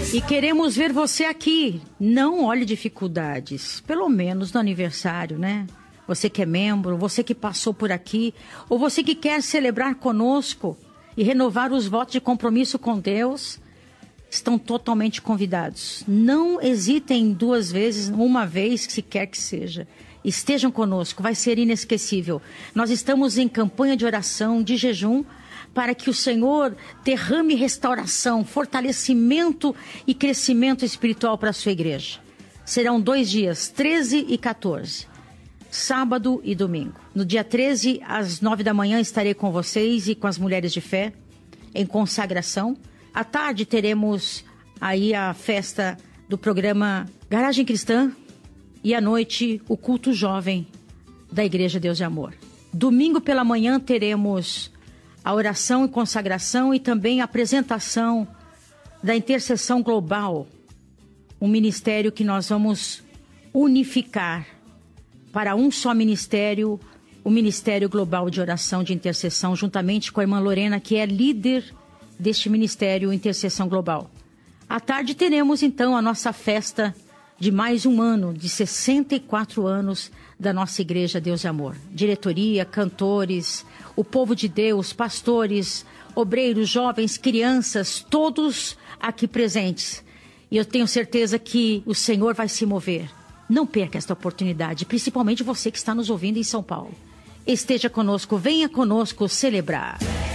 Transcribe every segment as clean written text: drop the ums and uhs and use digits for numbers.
E queremos ver você aqui. Não olhe dificuldades, pelo menos no aniversário, né? Você que é membro, você que passou por aqui, ou você que quer celebrar conosco e renovar os votos de compromisso com Deus, estão totalmente convidados. Não hesitem duas vezes, uma vez, se quer que seja. Estejam conosco, vai ser inesquecível. Nós estamos em campanha de oração, de jejum, para que o Senhor derrame restauração, fortalecimento e crescimento espiritual para a sua igreja. Serão 2 dias, 13 e 14, sábado e domingo. No dia 13, às 9 da manhã, estarei com vocês e com as mulheres de fé, em consagração. À tarde, teremos aí a festa do programa Garagem Cristã e à noite, o culto jovem da Igreja Deus de Amor. Domingo pela manhã, teremos a oração e consagração e também a apresentação da Intercessão Global, um ministério que nós vamos unificar para um só ministério, o Ministério Global de Oração de Intercessão, juntamente com a irmã Lorena, que é líder deste Ministério Intercessão Global. À tarde teremos então a nossa festa de mais um ano, de 64 anos da nossa Igreja Deus e Amor. Diretoria, cantores, o povo de Deus, pastores, obreiros, jovens, crianças, todos aqui presentes. E eu tenho certeza que o Senhor vai se mover. Não perca esta oportunidade, principalmente você que está nos ouvindo em São Paulo. Esteja conosco, venha conosco celebrar.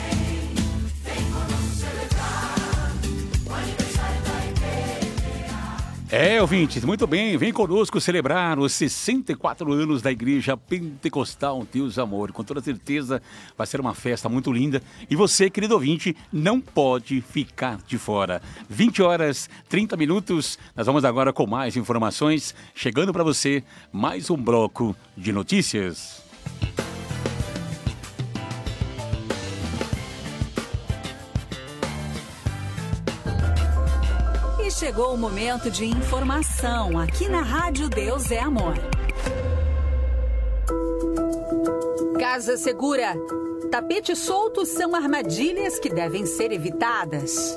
Ouvintes, muito bem, vem conosco celebrar os 64 anos da Igreja Pentecostal Deus Amor. Com toda certeza vai ser uma festa muito linda e você, querido ouvinte, não pode ficar de fora. 20h30, nós vamos agora com mais informações, chegando para você mais um bloco de notícias. Chegou o momento de informação aqui na Rádio Deus é Amor. Casa Segura. Tapetes soltos são armadilhas que devem ser evitadas.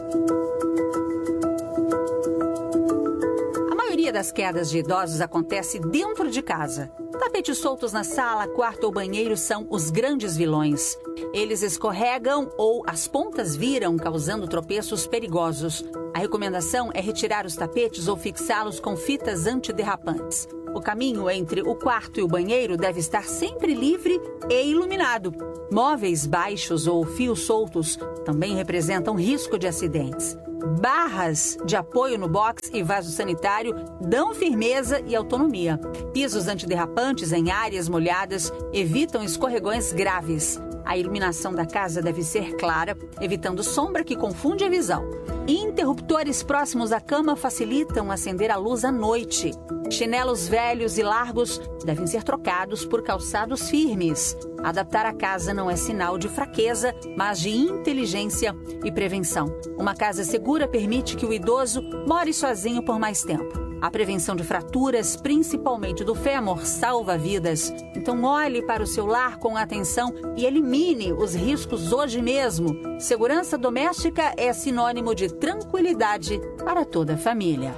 A maioria das quedas de idosos acontece dentro de casa. Tapetes soltos na sala, quarto ou banheiro são os grandes vilões. Eles escorregam ou as pontas viram, causando tropeços perigosos. A recomendação é retirar os tapetes ou fixá-los com fitas antiderrapantes. O caminho entre o quarto e o banheiro deve estar sempre livre e iluminado. Móveis baixos ou fios soltos também representam risco de acidentes. Barras de apoio no box e vaso sanitário dão firmeza e autonomia. Pisos antiderrapantes em áreas molhadas evitam escorregões graves. A iluminação da casa deve ser clara, evitando sombra que confunde a visão. Interruptores próximos à cama facilitam acender a luz à noite. Chinelos velhos e largos devem ser trocados por calçados firmes. Adaptar a casa não é sinal de fraqueza, mas de inteligência e prevenção. Uma casa segura permite que o idoso more sozinho por mais tempo. A prevenção de fraturas, principalmente do fêmur, salva vidas. Então olhe para o seu lar com atenção e elimine os riscos hoje mesmo. Segurança doméstica é sinônimo de tranquilidade para toda a família.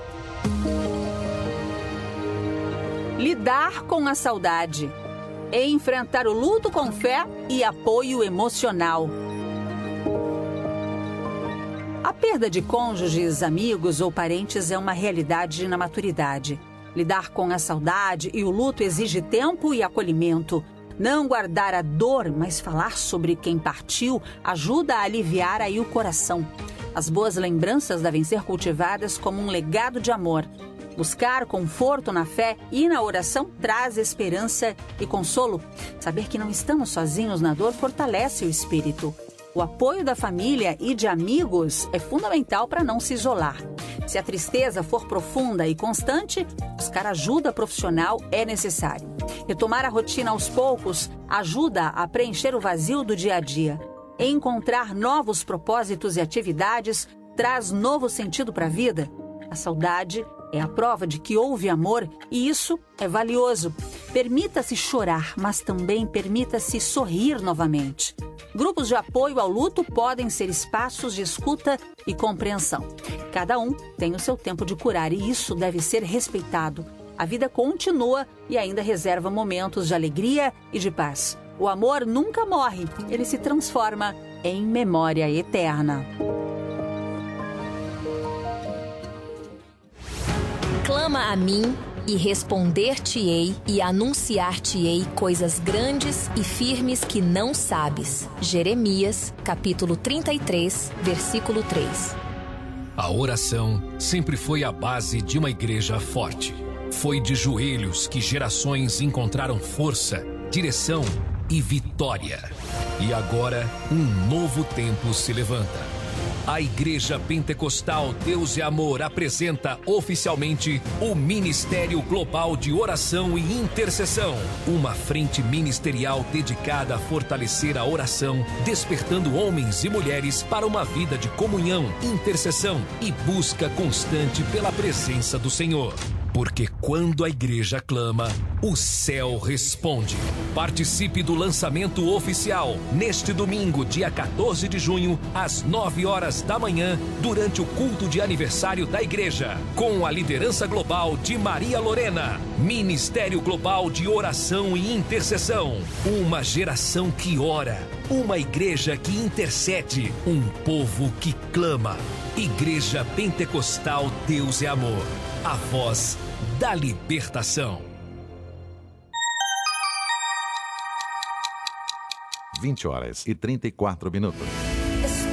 Lidar com a saudade. Enfrentar o luto com fé e apoio emocional. A perda de cônjuges, amigos ou parentes é uma realidade na maturidade. Lidar com a saudade e o luto exige tempo e acolhimento. Não guardar a dor, mas falar sobre quem partiu ajuda a aliviar aí o coração. As boas lembranças devem ser cultivadas como um legado de amor. Buscar conforto na fé e na oração traz esperança e consolo. Saber que não estamos sozinhos na dor fortalece o espírito. O apoio da família e de amigos é fundamental para não se isolar. Se a tristeza for profunda e constante, buscar ajuda profissional é necessário. Retomar a rotina aos poucos ajuda a preencher o vazio do dia a dia. Encontrar novos propósitos e atividades traz novo sentido para a vida. A saudade é a prova de que houve amor e isso é valioso. Permita-se chorar, mas também permita-se sorrir novamente. Grupos de apoio ao luto podem ser espaços de escuta e compreensão. Cada um tem o seu tempo de curar e isso deve ser respeitado. A vida continua e ainda reserva momentos de alegria e de paz. O amor nunca morre, ele se transforma em memória eterna. Clama a mim e responder-te-ei e anunciar-te-ei coisas grandes e firmes que não sabes. Jeremias, capítulo 33, versículo 3. A oração sempre foi a base de uma igreja forte. Foi de joelhos que gerações encontraram força, direção e vitória. E agora, um novo tempo se levanta. A Igreja Pentecostal Deus e Amor apresenta oficialmente o Ministério Global de Oração e Intercessão, uma frente ministerial dedicada a fortalecer a oração, despertando homens e mulheres para uma vida de comunhão, intercessão e busca constante pela presença do Senhor. Porque quando a igreja clama, o céu responde. Participe do lançamento oficial neste domingo, dia 14 de junho, às 9 horas da manhã, durante o culto de aniversário da igreja, com a liderança global de Maria Lorena. Ministério Global de Oração e Intercessão. Uma geração que ora, uma igreja que intercede, um povo que clama. Igreja Pentecostal Deus é Amor. A voz da libertação. 20 horas e 34 minutos.